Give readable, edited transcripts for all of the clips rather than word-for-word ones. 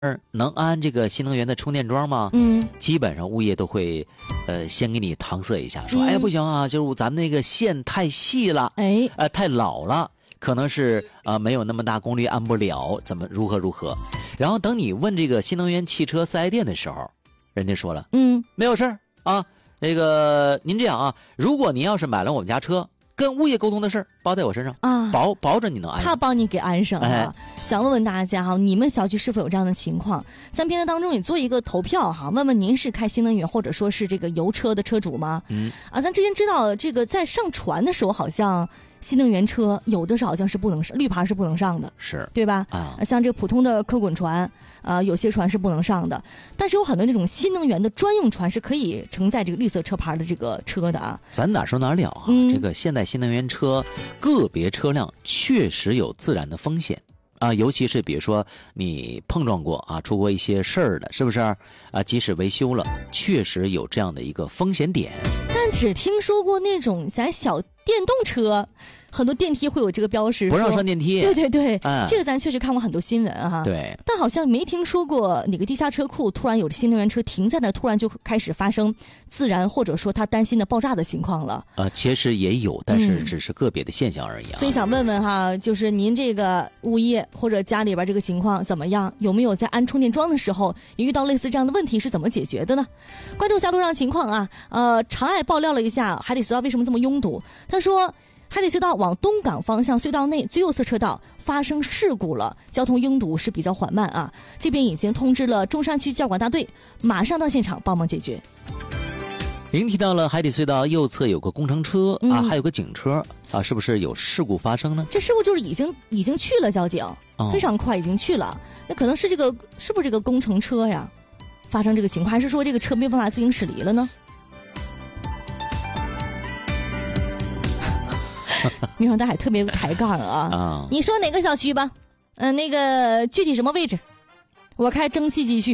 能安这个新能源的充电桩吗？基本上物业都会，先给你搪塞一下，说，哎，不行啊，就是咱们那个线太细了，太老了，可能是没有那么大功率安不了，怎么如何。然后等你问这个新能源汽车4S店的时候，人家说了，没有事儿啊，这个您这样啊，如果您要是买了我们家车，跟物业沟通的事儿包在我身上啊，保准你能安上， 他帮你给安上啊。想问问大家哈，你们小区是否有这样的情况？咱平台当中也做一个投票哈，问问您是开新能源或者说是这个油车的车主吗？咱之前知道这个在上传的时候，好像新能源车有的是好像是不能上，绿牌是不能上的， 是对吧？像这个普通的客滚船有些船是不能上的，但是有很多那种新能源的专用船是可以承载这个绿色车牌的这个车的啊。 咱哪说哪了啊，这个现代新能源车个别车辆确实有自燃的风险啊，尤其是比如说你碰撞过啊，出过一些事儿的，是不是啊？即使维修了，确实有这样的一个风险点。 但只听说过那种咱小电动车，很多电梯会有这个标识， 不让上电梯。 对，这个咱确实看过很多新闻啊。 对， 但好像没听说过哪个地下车库突然有新能源车停在那，突然就开始发生自燃，或者说他担心的爆炸的情况了。 其实也有，但是只是个别的现象而已啊。 所以想问问哈，就是您这个物业或者家里边这个情况怎么样？有没有在安充电桩的时候也遇到类似这样的问题，是怎么解决的呢？关注一下路上情况啊。长爱爆料了一下海底隧道为什么这么拥堵。他说，海底隧道往东港方向隧道内最右侧车道发生事故了，交通拥堵是比较缓慢啊。这边已经通知了中山区交管大队，马上到现场帮忙解决。 您提到了海底隧道右侧有个工程车啊，还有个警车啊，是不是有事故发生呢？ 这事故就是已经去了，交警非常快已经去了。那可能是是不是这个工程车呀发生这个情况，还是说这个车没办法自行驶离了呢？民生大海特别抬杠啊！你说哪个小区吧？那个具体什么位置？我开蒸汽机去。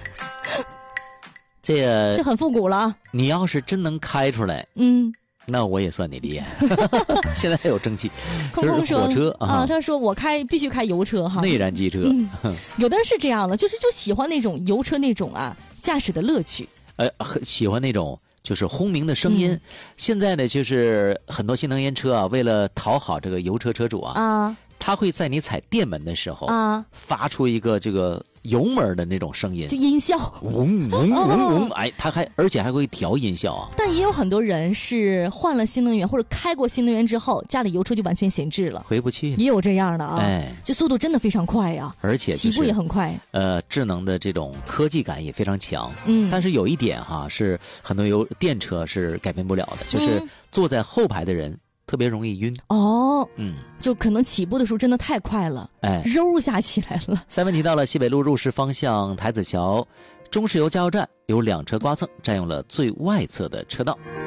这很复古了啊！ 你要是真能开出来，那我也算你厉害。现在还有蒸汽，就是火车啊。 他说我必须开油车哈， 内燃机车。 有的人是这样的，就喜欢那种油车那种驾驶的乐趣。 喜欢那种就是轰鸣的声音。现在呢，就是很多新能源车啊，为了讨好这个油车车主他会在你踩电门的时候发出一个这个油门的那种声音， 就音效， 嗡嗡嗡嗡，而且还会调音效啊。 但也有很多人是换了新能源或者开过新能源之后，家里油车就完全闲置了， 回不去。 也有这样的就速度真的非常快呀， 而且起步也很快。 智能的这种科技感也非常强。但是有一点是很多电车是改变不了的，就是坐在后排的人特别容易晕就可能起步的时候真的太快了，揉下起来了。 赛文提到了西北路入市方向台子桥中石油加油站有2车刮蹭，占用了最外侧的车道。